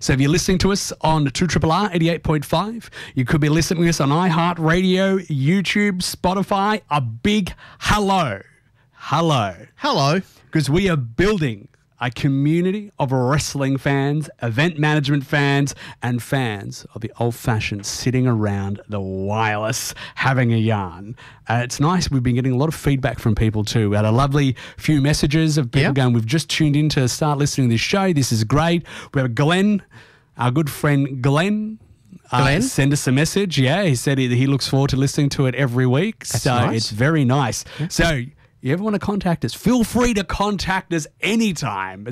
So if you're listening to us on 2RRR 88.5, you could be listening to us on iHeartRadio, YouTube, Spotify. A big hello. Hello. Because we are building a community of wrestling fans, event management fans, and fans of the old-fashioned sitting around the wireless having a yarn. It's nice. We've been getting a lot of feedback from people too. We had a lovely few messages of people going, we've just tuned in to start listening to this show. This is great. We have Glenn, our good friend Glenn. Send us a message. Yeah, he said he looks forward to listening to it every week. That's so nice. It's very nice. Yeah. So you ever want to contact us, feel free to contact us anytime,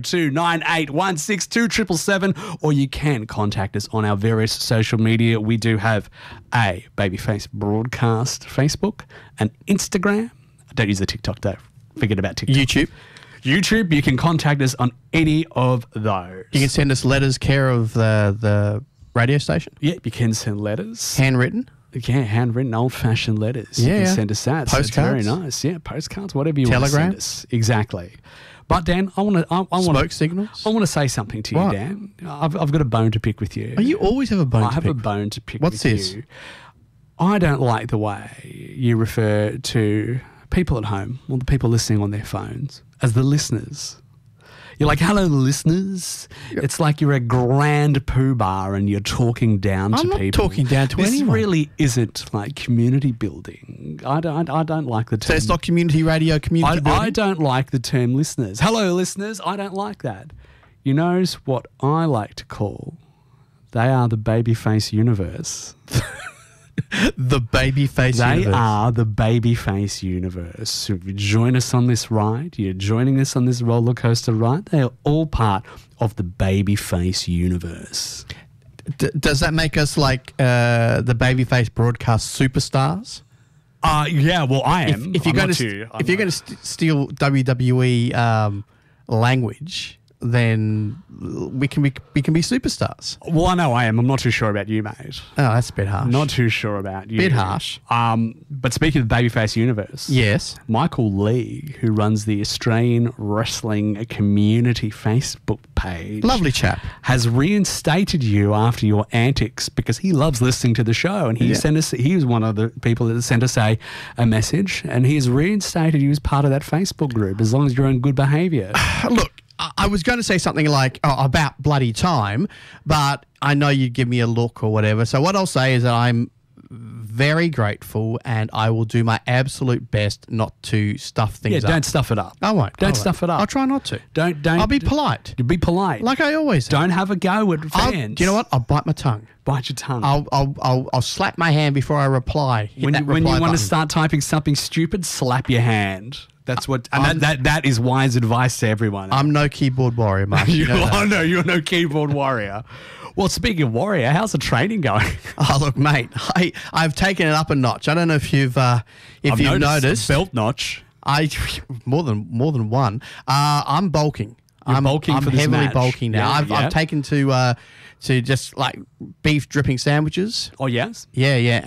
0298162777, or you can contact us on our various social media. We do have a Babyface Broadcast Facebook, an Instagram. I don't use the TikTok though. Forget about TikTok. YouTube, you can contact us on any of those. You can send us letters care of the radio station. Yeah, you can send letters. Handwritten. Yeah, handwritten, old-fashioned letters. Yeah, you can send us that. Postcards. So it's very nice. Yeah, postcards, whatever you Telegram. want to send us. Exactly. But Dan, I want to smoke signals. I want to say something to you, What? Dan. I've got a bone to pick with you. Oh, you always have a bone to pick. I have a bone to pick What's with this? you. I don't like the way you refer to people at home or the people listening on their phones as the listeners. You're like, hello, listeners. Yep. It's like you're a grand poobah and you're talking down to I'm not people. talking down to anyone. This really isn't like community building. I don't like the term. So it's not community radio, community building? I don't like the term listeners. Hello, listeners. I don't like that. You know what I like to call? They are the Babyface universe. The Babyface They universe. are the Babyface universe. So if you join us on this ride, you're joining us on this roller coaster ride, they are all part of the Babyface universe. Does that make us like the Babyface Broadcast superstars? Yeah, well, I am. If you're going to steal WWE language, then we can be superstars. Well, I know I am. I'm not too sure about you, mate. Oh, that's a bit harsh. Not too sure about you. Bit harsh. But speaking of the Babyface universe, Yes. Michael Lee, who runs the Australian Wrestling Community Facebook page, Lovely chap. has reinstated you after your antics because he loves listening to the show, and he was one of the people that sent us a message, and he has reinstated you as part of that Facebook group as long as you're in good behaviour. Look, I was going to say something like about bloody time, but I know you'd give me a look or whatever. So what I'll say is that I'm very grateful and I will do my absolute best not to stuff things up. Don't stuff it up. I won't. Don't stuff it up. I'll try not to. Don't. I'll be polite. Be polite. Like I always do. Don't have a go at fans. Do you know what? I'll bite my tongue. Bite your tongue. I'll slap my hand before I reply. When you want to start typing something stupid, slap your hand. That's what, and that is wise advice to everyone. I'm no keyboard warrior, Mark. No, you're no keyboard warrior. Well, speaking of warrior, how's the training going? Oh, look, mate, I've taken it up a notch. I don't know if you've noticed. Belt notch. More than one. I'm bulking. I'm bulking for this heavily match. bulking now. I've taken to just like beef dripping sandwiches. Oh yes. Yeah,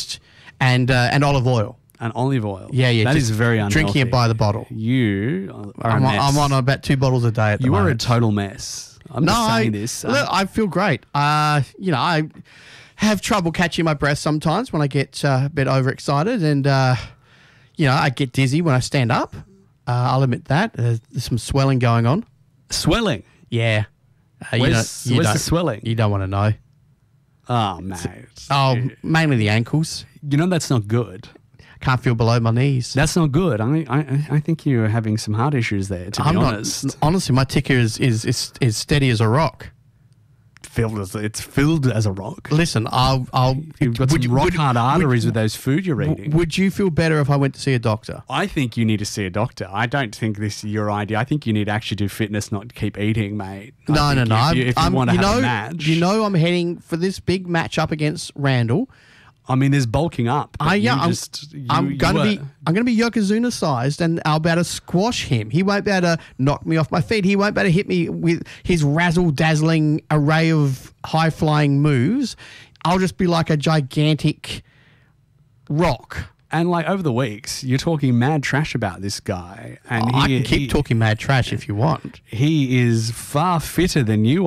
and olive oil. And olive oil. Yeah. That is very unhealthy. Drinking it by the bottle. You are a mess. I'm on about 2 bottles a day at the moment. You are a total mess. I'm not saying this. Look, I feel great. I have trouble catching my breath sometimes when I get a bit overexcited, and I get dizzy when I stand up. I'll admit that. There's some swelling going on. Swelling? Yeah. Where's the swelling? You don't want to know. Oh, mate. Mainly the ankles. You know that's not good. Can't feel below my knees. That's not good. I think you're having some heart issues there, to be honest. Honestly, my ticker is steady as a rock. It's filled as a rock. Listen, You've got some rock hard arteries with those food you're eating. Would you feel better if I went to see a doctor? I think you need to see a doctor. I don't think this is your idea. I think you need to actually do fitness, not keep eating, mate. No. If you want to have a match. I'm heading for this big match up against Randall. I mean, there's bulking up. I'm going to be Yokozuna sized, and I'll be able to squash him. He won't be able to knock me off my feet. He won't be able to hit me with his razzle dazzling array of high flying moves. I'll just be like a gigantic rock. And like over the weeks, you're talking mad trash about this guy, and I can keep talking mad trash if you want. He is far fitter than you